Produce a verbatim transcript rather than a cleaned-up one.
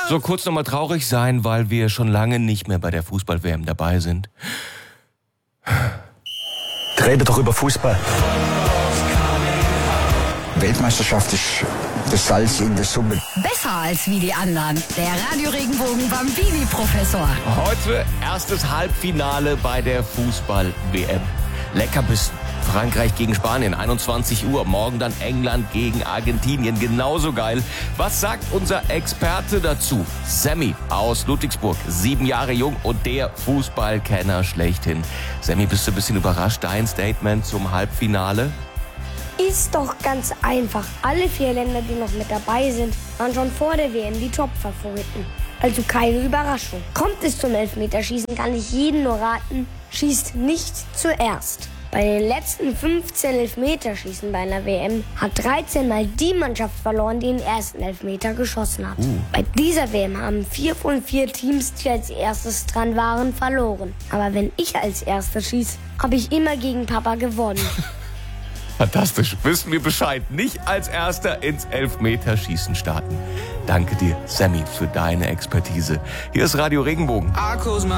So, kurz nochmal traurig sein, weil wir schon lange nicht mehr bei der Fußball-W M dabei sind. Redet doch über Fußball. Weltmeisterschaft ist das Salz in der Suppe. Besser als wie die anderen. Der Radio Regenbogen Bambini-Professor. Heute erstes Halbfinale bei der Fußball-W M. Leckerbissen. Frankreich gegen Spanien, einundzwanzig Uhr. Morgen dann England gegen Argentinien. Genauso geil. Was sagt unser Experte dazu? Sammy aus Ludwigsburg, sieben Jahre jung und der Fußballkenner schlechthin. Sammy, bist du ein bisschen überrascht? Dein Statement zum Halbfinale? Ist doch ganz einfach. Alle vier Länder, die noch mit dabei sind, waren schon vor der W M die Top-Favoriten. Also keine Überraschung. Kommt es zum Elfmeterschießen, kann ich jeden nur raten, schießt nicht zuerst. Bei den letzten fünfzehn Elfmeterschießen bei einer W M hat dreizehn Mal die Mannschaft verloren, die den ersten Elfmeter geschossen hat. Uh. Bei dieser W M haben vier von vier Teams, die als erstes dran waren, verloren. Aber wenn ich als Erster schieße, habe ich immer gegen Papa gewonnen. Fantastisch. Wissen wir Bescheid. Nicht als Erster ins Elfmeterschießen starten. Danke dir, Sammy, für deine Expertise. Hier ist Radio Regenbogen.